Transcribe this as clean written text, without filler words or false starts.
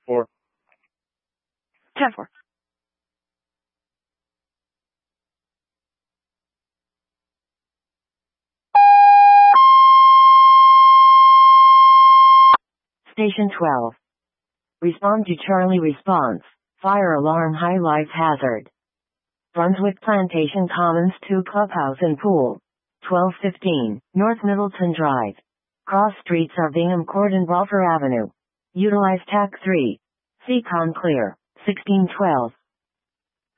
4. 10-4. Station 12. Respond to Charlie response. Fire alarm, high life hazard. Brunswick Plantation Commons 2 Clubhouse and Pool. 1215, North Middleton Drive. Cross streets are Bingham Court and Balfour Avenue. Utilize TAC 3. Seacon clear. 1612.